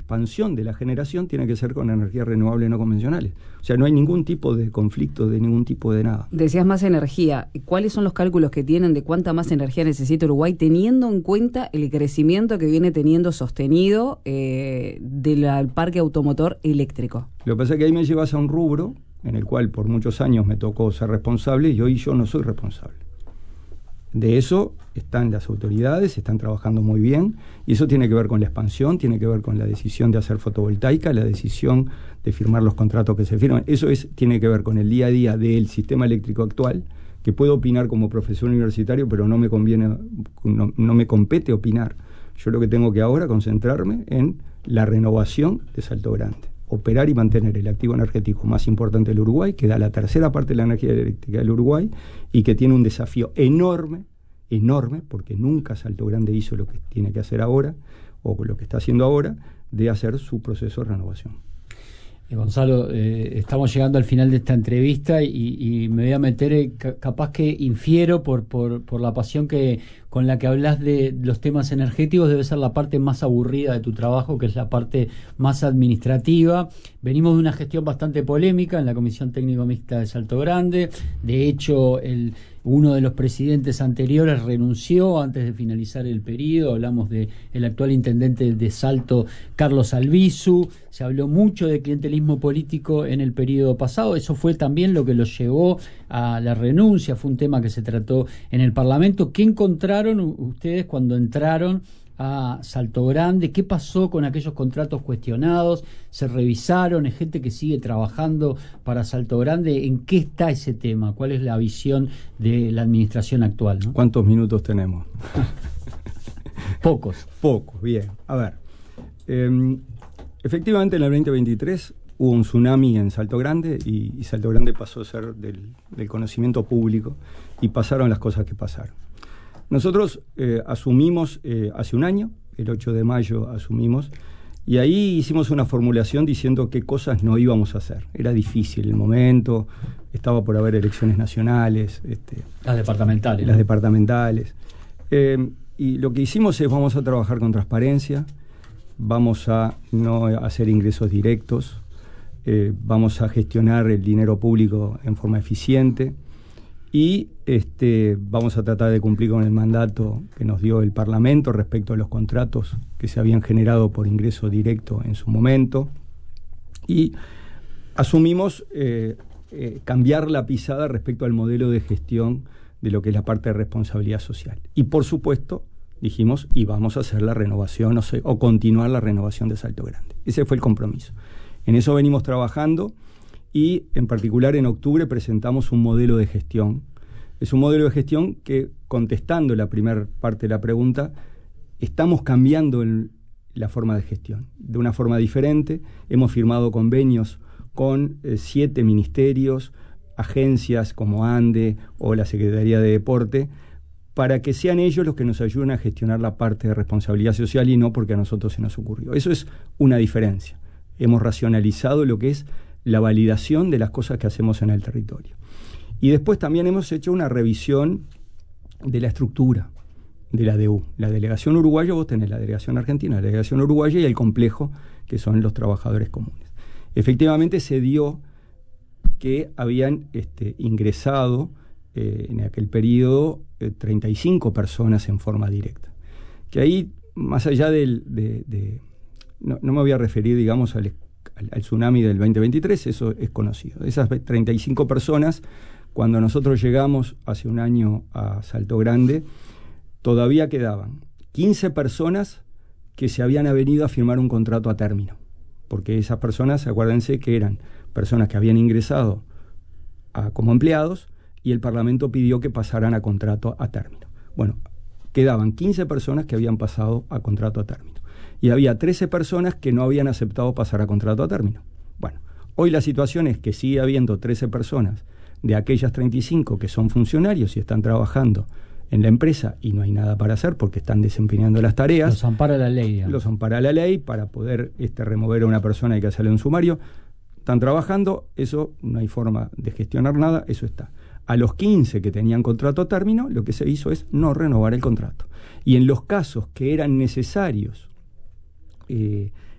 expansión de la generación tiene que ser con energías renovables no convencionales. O sea, no hay ningún tipo de conflicto, de ningún tipo de nada. Decías más energía. ¿Cuáles son los cálculos que tienen de cuánta más energía necesita Uruguay, teniendo en cuenta el crecimiento que viene teniendo sostenido del parque automotor eléctrico? Lo que pasa es que ahí me llevas a un rubro en el cual por muchos años me tocó ser responsable y hoy yo no soy responsable. De eso están las autoridades, están trabajando muy bien, y eso tiene que ver con la expansión, tiene que ver con la decisión de hacer fotovoltaica, la decisión de firmar los contratos que se firman. Eso tiene que ver con el día a día del sistema eléctrico actual, que puedo opinar como profesor universitario, pero no me compete opinar. Yo lo que tengo que ahora concentrarme en la renovación de Salto Grande, operar y mantener el activo energético más importante del Uruguay, que da la tercera parte de la energía eléctrica del Uruguay y que tiene un desafío enorme, porque nunca Salto Grande hizo lo que tiene que hacer ahora, o lo que está haciendo ahora, de hacer su proceso de renovación. Gonzalo, estamos llegando al final de esta entrevista y me voy a meter, capaz que infiero por la pasión con la que hablas de los temas energéticos, debe ser la parte más aburrida de tu trabajo, que es la parte más administrativa. Venimos de una gestión bastante polémica en la Comisión Técnico Mixta de Salto Grande. De hecho, uno de los presidentes anteriores renunció antes de finalizar el periodo. Hablamos del actual intendente de Salto, Carlos Albizu. Se habló mucho de clientelismo político en el periodo pasado. Eso fue también lo que los llevó a la renuncia. Fue un tema que se trató en el Parlamento. ¿Qué encontraron ustedes cuando entraron a Salto Grande? ¿Qué pasó con aquellos contratos cuestionados? ¿Se revisaron? ¿Hay gente que sigue trabajando para Salto Grande? ¿En qué está ese tema? ¿Cuál es la visión de la administración actual, ¿no? ¿Cuántos minutos tenemos? Pocos, bien. A ver, efectivamente en el 2023 hubo un tsunami en Salto Grande y Salto Grande pasó a ser del conocimiento público y pasaron las cosas que pasaron. Nosotros asumimos hace un año, el 8 de mayo asumimos, y ahí hicimos una formulación diciendo qué cosas no íbamos a hacer. Era difícil el momento, estaba por haber elecciones nacionales. Las departamentales. Las departamentales. Y lo que hicimos es, vamos a trabajar con transparencia, vamos a no hacer ingresos directos, vamos a gestionar el dinero público en forma eficiente, y vamos a tratar de cumplir con el mandato que nos dio el Parlamento respecto a los contratos que se habían generado por ingreso directo en su momento, y asumimos cambiar la pisada respecto al modelo de gestión de lo que es la parte de responsabilidad social. Y por supuesto dijimos, y vamos a hacer la renovación o continuar la renovación de Salto Grande. Ese fue el compromiso. En eso venimos trabajando. Y en particular en octubre presentamos un modelo de gestión. Es un modelo de gestión que, contestando la primera parte de la pregunta, estamos cambiando la forma de gestión. De una forma diferente, hemos firmado convenios con 7 ministerios, agencias como ANDE o la Secretaría de Deporte, para que sean ellos los que nos ayuden a gestionar la parte de responsabilidad social y no porque a nosotros se nos ocurrió. Eso es una diferencia. Hemos racionalizado lo que es la validación de las cosas que hacemos en el territorio. Y después también hemos hecho una revisión de la estructura de la DU. La delegación uruguaya, vos tenés la delegación argentina, la delegación uruguaya y el complejo, que son los trabajadores comunes. Efectivamente se dio que habían ingresado en aquel periodo 35 personas en forma directa. Que ahí, más allá no me voy a referir, digamos, al tsunami del 2023, eso es conocido. De esas 35 personas, cuando nosotros llegamos hace un año a Salto Grande, todavía quedaban 15 personas que se habían venido a firmar un contrato a término, porque esas personas, acuérdense que eran personas que habían ingresado como empleados y el Parlamento pidió que pasaran a contrato a término. Bueno, quedaban 15 personas que habían pasado a contrato a término. Y había 13 personas que no habían aceptado pasar a contrato a término. Bueno, hoy la situación es que sigue habiendo 13 personas de aquellas 35 que son funcionarios y están trabajando en la empresa y no hay nada para hacer porque están desempeñando las tareas. Los ampara la ley. Digamos. Los ampara la ley para poder remover a una persona y que hacerle un sumario. Están trabajando, eso no hay forma de gestionar nada, eso está. A los 15 que tenían contrato a término, lo que se hizo es no renovar el contrato. Y en los casos que eran necesarios